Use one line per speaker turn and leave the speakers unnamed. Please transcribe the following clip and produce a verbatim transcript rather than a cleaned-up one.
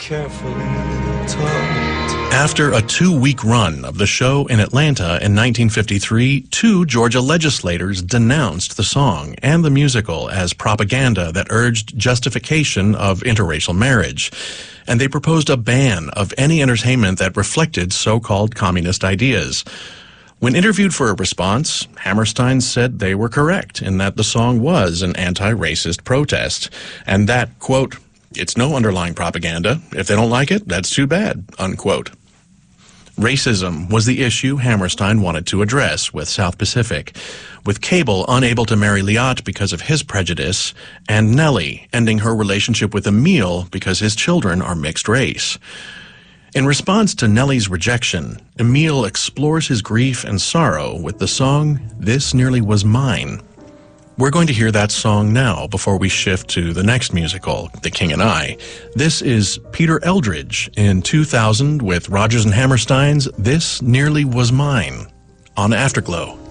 carefully taught.
After a two-week run of the show in Atlanta in nineteen fifty-three, two Georgia legislators denounced the song and the musical as propaganda that urged justification of interracial marriage. And they proposed a ban of any entertainment that reflected so-called communist ideas. When interviewed for a response, Hammerstein said they were correct in that the song was an anti-racist protest, and that, quote, "It's no underlying propaganda. If they don't like it, that's too bad," unquote. Racism was the issue Hammerstein wanted to address with South Pacific, with Cable unable to marry Liat because of his prejudice, and Nellie ending her relationship with Emile because his children are mixed race. In response to Nellie's rejection, Emile explores his grief and sorrow with the song "This Nearly Was Mine." We're going to hear that song now before we shift to the next musical, The King and I. This is Peter Eldridge in two thousand with Rodgers and Hammerstein's "This Nearly Was Mine" on Afterglow.